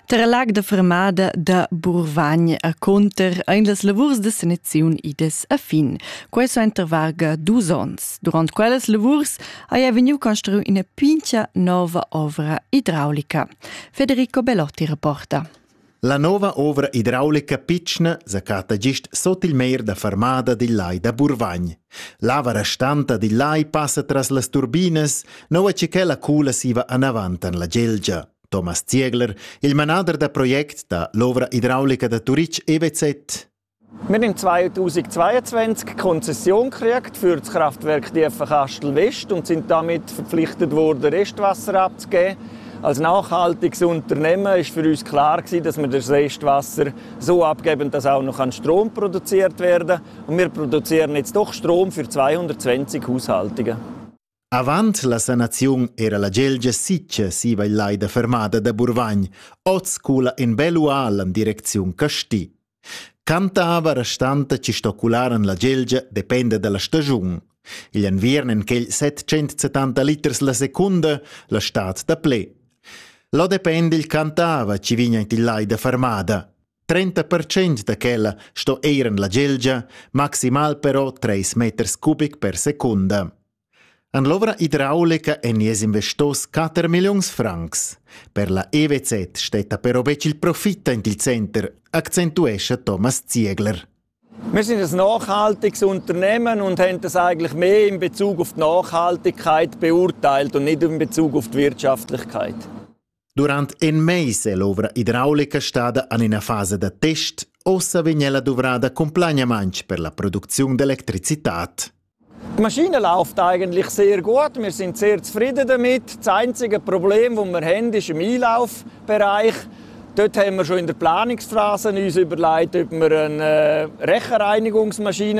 Der lag de fermada da Burvagn a Conter ein las lavurs de sanaziun ides a fin. Questo intervarga 2 ans. Durant quelles lavurs ha veniu construir una pincha nova ovra idraulica. Federico Bellotti reporta. La nova ovra idraulica pitschna zacata gist sotto il mer da fermada di Lai da Burvagn. L'ava restanta di Lai passa tras las turbinas, no che che la cula si va an avantan la gelgia. Thomas Ziegler, il manager da projekt da l'ovra idraulica da Turic EWZ. Wir haben 2022 Konzession gekriegt für das Kraftwerk Diefenkastel West und sind damit verpflichtet worden, Restwasser abzugeben. Als nachhaltiges Unternehmen war für uns klar, dass wir das Restwasser so abgeben, dass auch noch Strom produziert werden kann. Und wir produzieren jetzt doch Strom für 220 Haushaltungen. Avant la sanazione era la gelgia siccia si va il da fermata da Burvagn, oz cula in Bellual in direzione Casti. Cantava restante ci stoccularan la gelgia dipende dalla stagione. Il inverno in che 770 liters la seconda, la stat da ple. Lo dipende il cantava ci vigna in il da fermata. 30% da quella sto eran la gelgia, maximal però 3 meters cubic per seconda. An l'ovra idraulica es investos 4 milions francs. Per la EWZ stetta però bec il profitta in il center, accentuesce Thomas Ziegler. Wir sind ein nachhaltiges Unternehmen und haben das eigentlich mehr in Bezug auf die Nachhaltigkeit beurteilt und nicht in Bezug auf die Wirtschaftlichkeit. Durant un mese l'ovra idraulica stada an una fase de test, ossa vignela dovrada accompagnamento per la produzione d'elettricità. Die Maschine läuft eigentlich sehr gut. Wir sind sehr zufrieden damit. Das einzige Problem, das wir haben, ist im Einlaufbereich. Dort haben wir schon in der Planungsphase uns überlegt, ob wir eine Rechenreinigungsmaschine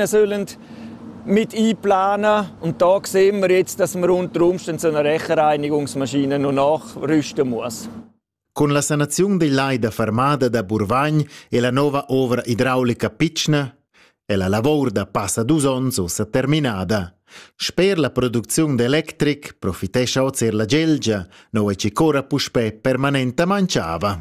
mit einplanen sollen. Und da sehen wir jetzt, dass wir unter Umständen so eine Rechenreinigungsmaschine noch nachrüsten muss. Con la sanazione dell'Ai da fermata da Burvagn e la nuova ovra idraulica pitschna, e la lavorda passa 2 ans ossa terminada. Sper la produzione d'elettric profitesce ozer la gelgia, no e ci cora puspè permanente manciava.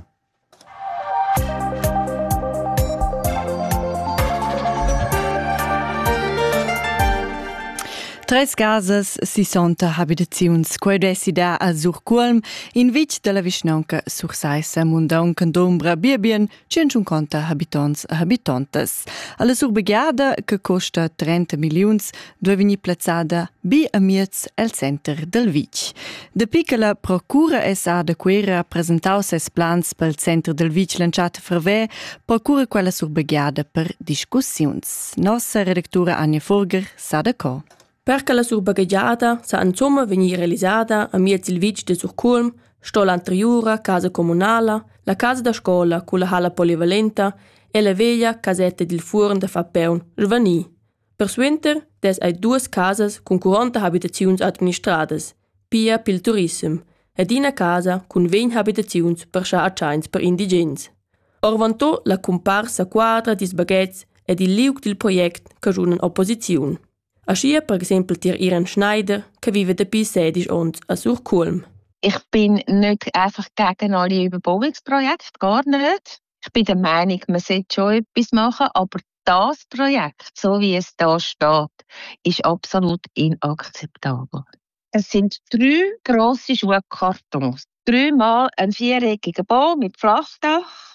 Tres casas, 60 habitaziuns, quei desida a Surculm, in vich de la Vischnaunca sur Saissa, Mundaunca d'ombra, bien, 150 habitants e habitantes. Alla surbegiada, che costa 30 milions, dove veni plazzada bi amiez el center del vich. De piccola procura SA de Quera presentau ses plans pel center del vich lanciata fervé, procura quella surbegiada per discussiuns. Nossa redaktura Anja Furger sa de co. Perché la surbagheggiata sa insomma venir realizzata a miez il vic de Surculm, sto l'anteriora casa comunala, la casa da scuola con la hala polivalenta e la veglia casetta del furn da Fappeun, Svani. Per suenter des hai 2 casas con 40 habitaziuns administradas, pia pil turism, ed una casa con 20 habitaziuns per scha acciains per indigens. Orvantò la comparsa quadra dis baguets ed il liug del project cagiunan opposiziun. Aschi per esempio der Iren Schneider, che vive da bis 16 ans a Surculm. Ich bin nicht einfach gegen alle Überbauungsprojekte, gar nicht. Ich bin der Meinung, man sollte schon etwas machen, aber das Projekt, so wie es da steht, ist absolut inakzeptabel. Es sind 3 grosse Schuhkartons, 3-mal ein 4-eckiger Bau mit Flachdach.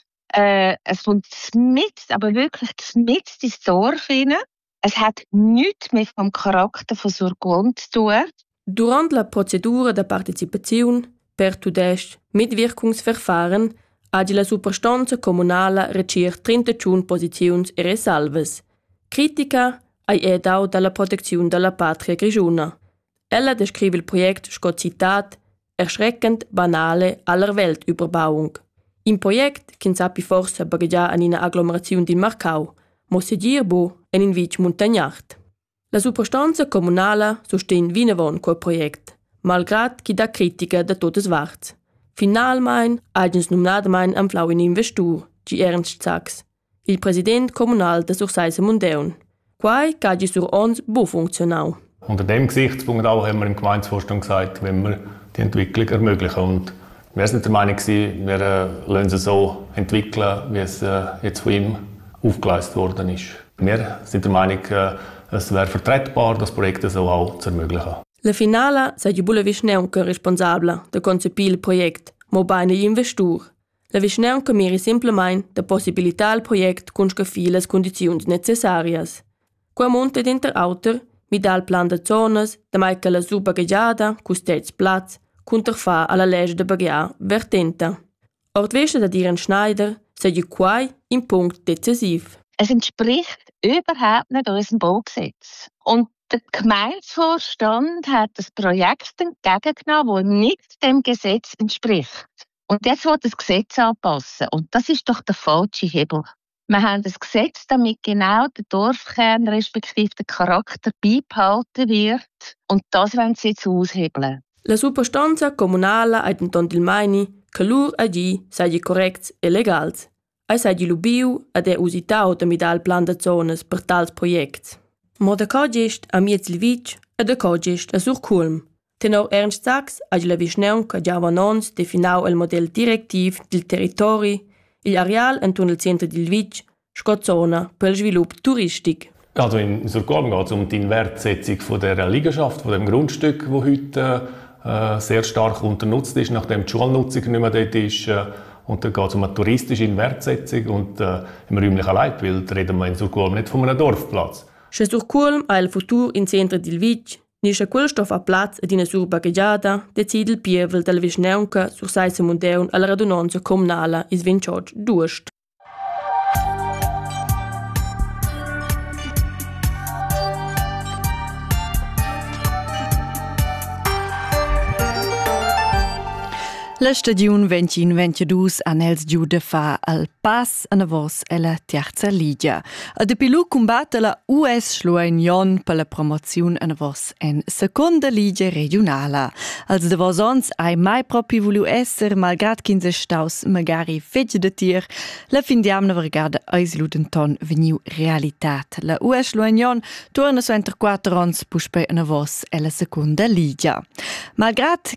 Es kommt mitten, aber wirklich mitten ins Dorf hinein. Es hat nichts mehr vom Charakter von Surculm zu tun. Durant la procedura de participaziun per tudest Mitwirkungsverfahren ha la Superstanza comunala reciert 31 posiziuns e resalves. Critica ai edau dalla protezione della patria grigiuna. Ella descrive il projekt sco citat erschreckend banale aller Weltüberbauung. Im projekt kin sapi forse bagaggia an ina agglomeraziun din Marcau, mosse dir bo en in vich montagnart. La Superstanza comunala sosten vinavon quel projekt, malgrad chi da critica da totes varts. Finalmein agens numnadmein am flau in investur, gi Ernst Sachs, il president comunal da Sursaisa Mundeun. Quai cagi sur ons bo funktionau. Unter dem Gesichtspunkt auch haben wir im Gemeindevorstand gesagt, wenn wir die Entwicklung ermöglichen und Wir sind der Meinung, wir lassen es so entwickeln, wie es jetzt von ihm aufgeleistet worden ist. Wir sind der Meinung, es wäre vertretbar, das Projekt so auch zu ermöglichen. La finala sei di bulla Vischneunca responsabla da concepire il projekt, mo beine gli investur. La Vischneunca miri semplamein da possibilità al projekt con scafilas condizioni necessarias. Qua monte d'inter auter, mi dà il plan de zonas, da mai che la su bagaggiata, custets plats, conterfa alla legge de bagaglia vertenta. Ortvesche da Diren Schneider sei di quai in punkt decisiv. Es entspricht überhaupt nicht unserem Baugesetz. Und der Gemeindevorstand hat das Projekt entgegengenommen, das nicht dem Gesetz entspricht. Und jetzt will das Gesetz anpassen. Und das ist doch der falsche Hebel. Wir haben das Gesetz, damit genau der Dorfkern respektive der Charakter beibehalten wird. Und das wollen sie jetzt aushebeln. La superstanza comunala ai denton dil Maini, che lur agi sei corrects e legals. Ai sei lubiu ad e usitau da mi dà il plan de zonas per tals projects. Mo da cogest a Mietzilvic e da cogest a Surculm. Tenor Ernst Sachs agi la Vischneunca già vanons definau il model directiv del territori, il areal entun il centro del Vic, scozzona per il sviluppo turistico. Also in Surculm geht es die Inwertsetzung von der Liegenschaft, von dem Grundstück, das heute sehr stark unternutzt ist, nachdem die Schulnutzung nicht mehr dort ist. Und dann geht es eine touristische Inwertsetzung und im räumlichen Leitbild reden wir in Surculm nicht von einem Dorfplatz. Se Surculm ha il futur in centro del Vic, nisce quel stoff a plaz ed in sur bagaggiata, decide il pievel della Vischneunca sur saise mundeun alla radunanza comunala is vinciog duost. La stagiun 2022 han els giuda fa al pass a navos e la terza liga. A de pilu combatte la US Schlueignon per la promozione a navos en seconda liga regionala. Als de vosons ai mai propi volu esser, malgrad 15 staus magari fetge de tir, la fin diamna vergada eis ludenton veniu realitat. La US Schlueignon torna so enter 4 ans puspe a navos e la seconda liga. Malgrad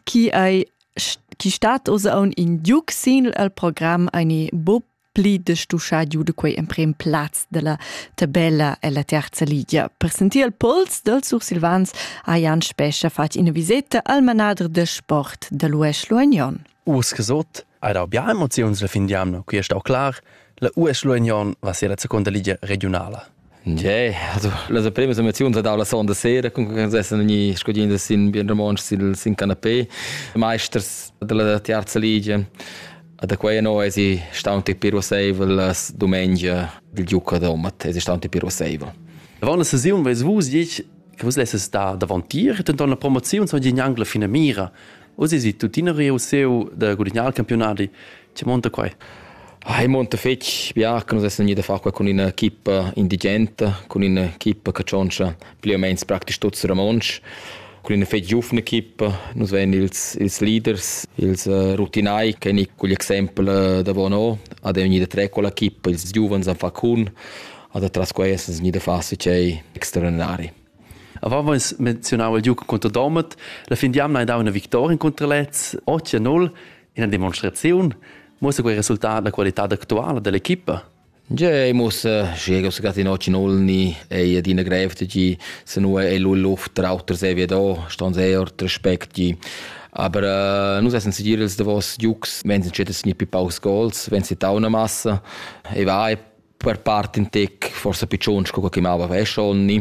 chi stat osa un in giug sin al program eine pli de stuschadiu de quei en prim plaz de la tabella e la terza liga. Per sentir il puls del Sur Silvans a Jan Spescha fac una visita al manader de sport de l'US Schlueignon. Usgesot, ad auch bia emozions la fin diamno, qui est auch klar, la US Schlueignon va ser la seconda liga regionala. Ja, also la prima emozione da la sonda sera con essen ogni scogliendo sin bien romanch sin canapé meisters della terza liga da quei no esi staunte per oseivel domenica del giuca domat esi staunte per oseivel la saison vez vus ich che vos lesses da davantier tenton la promozione so di angla fina mira osi tutinere o seu da gudignal campionati ci monta quei. In Montefec, bianca, noi siamo venuti con un'equipe indigente, con un'equipe che conosce più o meno praktisch tutti i romanci, con una fece giovane equipe, noi siamo i leaders, i rutinai, che hanno con gli esempi da buono, abbiamo venuti tre con l'equipe, i giovani hanno fatto con, e tra questi siamo venuti fatti extraordinari. Avevamo menzionato il gioco contro Domet, la fin di anno ha dato una vittoria contro Letz, 8-0, in una dimostrazione. Muss quel risultato la qualità attuale dell'equipe? Ja, muss schiego sogar in 8-0 ni e di grevte gi se nu e luft trauter se wie da stand sehr respekt gi aber nu essen sie direls de was jux wenn sie chetes ni pi paus goals wenn sie tauna massa e vai per parte in tec forse piccionsco che chiamava vescioni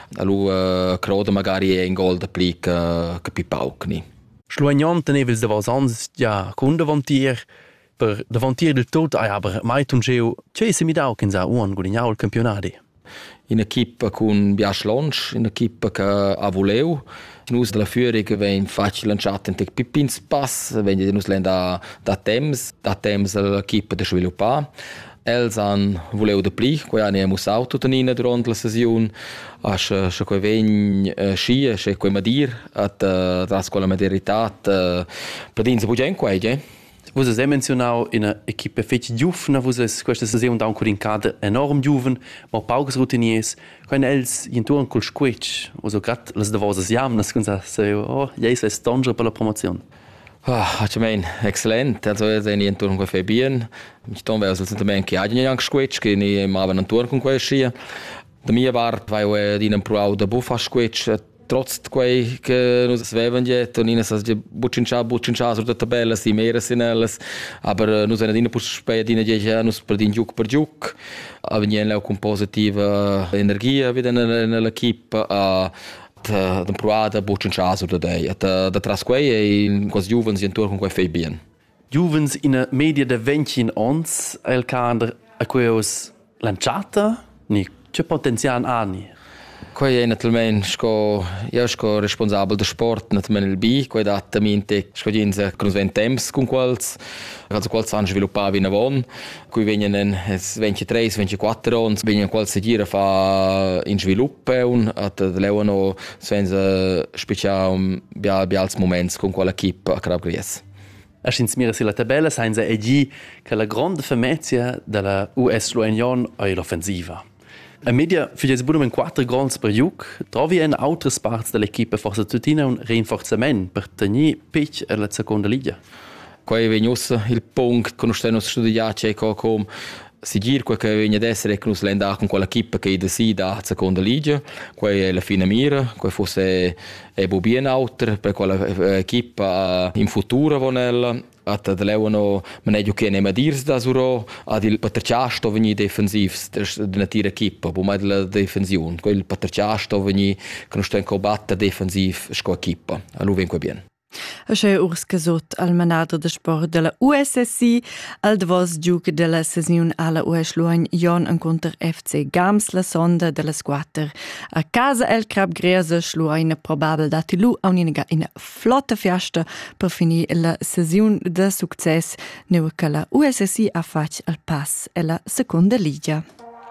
allo crode magari in gol da plica che pi paukni Schlueignon tenevels de was ans ja kundavantier per davantier del tot aber mai tungeu che se mi dau che sa un gudignau il campionati in equipe con Bias Lonch in equipe che a voleu nus della Führung wenn facile lanciato in tec pipins pass wenn die nus lenda da Thames l'equipe de sviluppa els han voleu de pli quei ne mus auto tenina durant la session a che quei ven scia che quei madir at tras quella materitat pedins bugen quei Vos es mencionau in a equipe fetch giuvna, vos es questa saison da ancora in cada enorm giuven, ma paugas routiniers, quando els intorno col squetch, also grad las de vosas jamnas, con sa se, oh, jeis es stonge per la promozione. Ich meine, exzellent. Also, ich habe einen Turn con bien. Ich habe auch sentiment che hagi anche squetch che ni maven un turn con quei scia. Da mia part vai in un pro da buffa squetch trotz quei che nos sveven jet und ines as buchincha sur da tabella si mera sinelles aber nos eine dine pus spe dine je nos per din juk per juk avenien lau con positiva energia wieder nell'equipe da provada buchincha sur da dei da tras quei in quas juvens in tour con quei fei bien Juvens in a media de 20 ans el kander a queos lanciata ni c'è potenziale anni. Quei è naturalmente io sono responsabile del sport naturalmente il B, quei data minte scoginza con uns temps con quals also quals han sviluppato in avon, qui vengono 23, 24 anni, vengono quals gira fa in sviluppo und at leuano senza speciale bials moments con quella equipe a Crabgries. A scinsmira sulla tabella senza egi che la grande famezia della US Union è l'offensiva. A media figlies buono 4 goals per juk, trovi in altre parti dell'equipe forse tutina un rinforzamento per tenere pitch alla seconda liga. Quei vegnos il punto conoscendo studiace come sigir che viene ad essere che nos lenda con quell'equipe che decide a seconda liga, quei è la fine mira, quei fosse è bien outer per quella equipe in futuro vonella at de leuano maneggio che ne madirs da suro ad il paterciasto veni defensivs de natira equipa bu mai la defensiun quel paterciasto veni che non sta in combatta defensiv sco equipa a lu venque bien. C'è urs casot al manader de sport della USSC al davos giug della sesiun alla US Luan Jon encontr FC Gams la sonda della squatter a casa el Crab Gresa schluaina probabel dati lu a un'inega in flotta fiasta per finire la sesiun de success neu che la USSC ha fatto al pass e la seconda liga.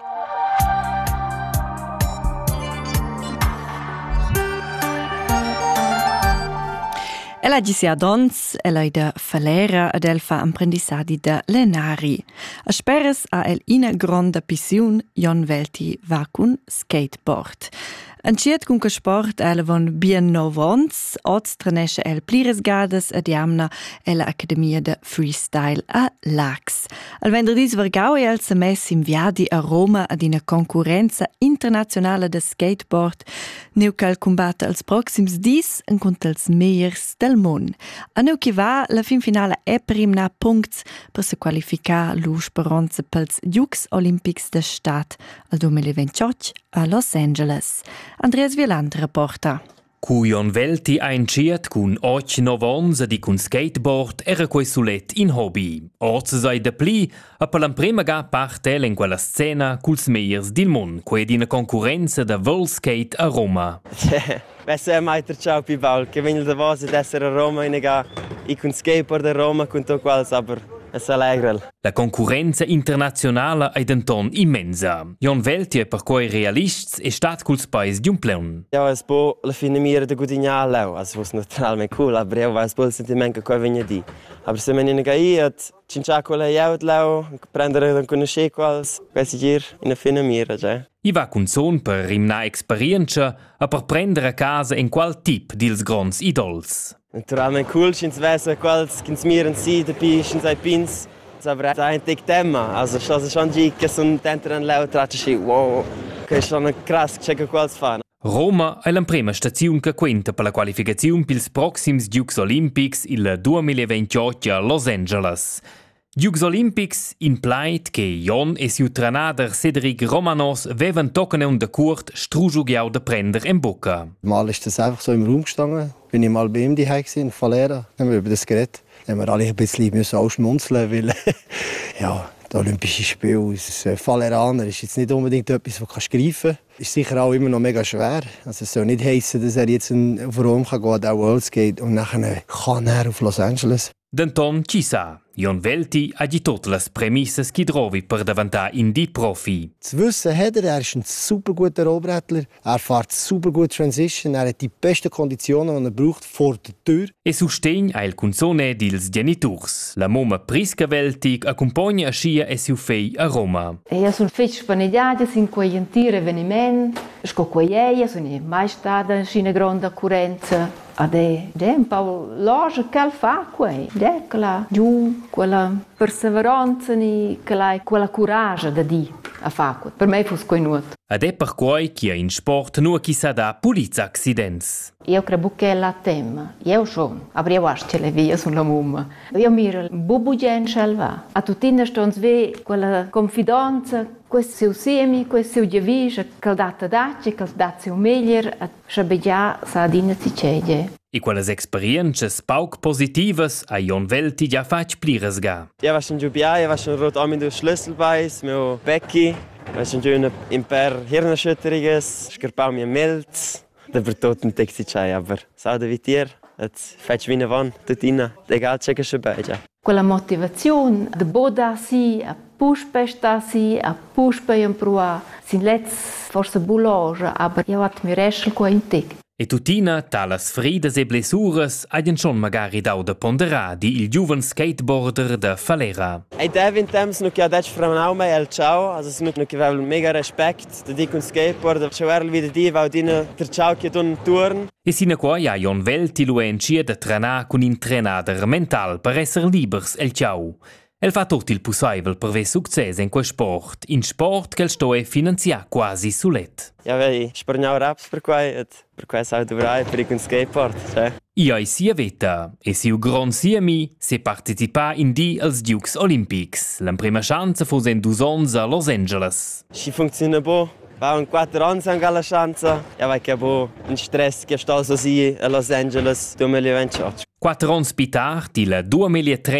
Ella gisia dons, ella da falera ad el fa apprendissadi da lenari. A speres a el ina gronda pission Jon Velti va cun skateboard. Anciet cun che sport ella von bien novons, oz tranesce el plires gadas ad jamna ella Accademia de Freestyle a Lax. Al vendredis vargau el se mess in viadi a Roma ad ina concorrenza internazionale de skateboard, neu cal combatte als proxims dis encont als meiers del món. A neu che va la fin finale è primna punkts per se qualificar lu speranza pels Jux Olympics de Stat al 2028 a Los Angeles. Andreas Wieland reporta. Cu Jon Velti ha inciet cun 8-9 ans di cun skateboard era quei sulet in hobby. Orze sei de pli, a per l'emprema ga partel in quella scena culs meiers dil mon, quei di una concorrenza da World Skate a Roma. Beh, mai ciao pi baul, che venil da vos ed essere a Roma in ga I cun skateboard a Roma cun to quals aber es allegrel. La concorrenza internazionale è denton immensa. Jon Velti è per quei realists e stat culs pais di un pleun. Ja, es bo la fine mira de gudignal lau, also was naturalmente cool, aber ja, was bo il sentimento che vegna di. Aber se men in ga at cincha la jaut lau, prendere dan conosce quals, quasi gir in a fine mira, ja. I va cun son per rimna experienza a per prendere a casa in qual tip dils grons idols. Naturalmente cool, schins wese quals kins miren si de pi schins ai pins. Aber da ein dick Thema, also schon die che son tenteren lau tracci, wow, che sono krass check quals fan. Roma è la prima stazione che conta per la qualificazione pils proxims Jeux Olympics il 2028 a Los Angeles. Jeux Olympics implied che Jon e siu trenader Cedric Romanos vevan toccane un de Kurt strujugiau de prender in Bocca. Mal ist das einfach so im Raum gestanden. Bin ich mal bei ihm daheim gewesen, in Falera, haben wir über das geredet. Haben wir alle ein bisschen auch schmunzeln, weil ja, das Olympische Spiel als Faleraner ist jetzt nicht unbedingt etwas, das du greifen kannst. Ist sicher auch immer noch mega schwer. Also es soll nicht heissen, dass jetzt auf Rom gehen kann, an World Skate und nachher kann er auf Los Angeles. Denton Chisa. Jon Velti ha di tutte le premisse che trovi per diventare Indie-Profi. Zu wissen hat er ist ein super guter Rohbrettler, er fährt super gut Transition, er hat die besten Konditionen, die er braucht, vor der Tür. E sostegn ha il consone dils genitors. La moma Prisca Velti accompagna a scia e siu fei a Roma. Io sono fece spaneggiata in quei interi avvenimenti, sco quei sono mai stata in una grande occorrenza. È un po' logico che fa quei, quella giù, quella perseveranza, quella coraggio da di a fare. Per me fu scoinuto. Ed è per cui che in sport non chi sa da pulizza accidents. Io credo che è la tema. Io sono. Avrei visto le vie sulla mumma. Io miro il bubu gen selva. A tutti i giorni quella confidenza, questo seu semi, questo seu diavige, che data dace, che data meglio, sabe già sa dina si cede. E quelle esperienze pauc positivas a Jon Velti già fac plires ga. Ja, was schon Jubia, ja, was schon rot am du Schlüsselbeis, meu Becky, was schon schön im per Hirnerschütterunges, scherpau mir Milz, der bertoten Textchai, aber sau de vitier, et fetch wie ne van, tutina, egal checken schon bei ja. Quella motivazione, de boda si, a push pesta si, a push pe imprua, sin let's forse buloge, aber io at mi reschel qua in tec. E tutina, talas frides e blessuras, hagen schon magari dau de ponderà di il giuven skateboarder de Falera. Ei devin temps nu che adesso fra un mai el ciao, also nu che avevo mega respect de di con skateboard, ci erl wieder di va dina der ciao che don turn. E sina qua ja Jon Velti lo encie de trana con un trenader mental per esser libers el ciao. El fa tot il possibile per avere successo in quel sport, in sport che sto è finanziato quasi sulet. Ja, vei, spargnau raps per quai sau dovrai per il skateboard, cioè. Io ai sia veta, e siu gran siemi, se partecipa in di als Dukes Olympics. La prima chance fosse in 2 ans a Los Angeles. Si funziona bo. Bauen 4 anni anche alla chance. Ja, vai che bo un stress che sto così a Los Angeles 2028. 4 anni più tardi, il 2003